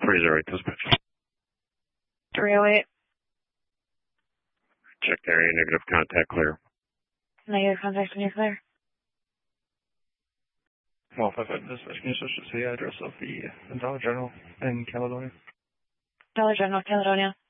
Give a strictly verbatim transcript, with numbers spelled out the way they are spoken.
three zero eight dispatch. three oh eight. Check area, negative contact clear. Negative contact when you're clear. Well, five five dispatch, can you switch to the address of the Dollar General in Caledonia? Dollar General, Caledonia.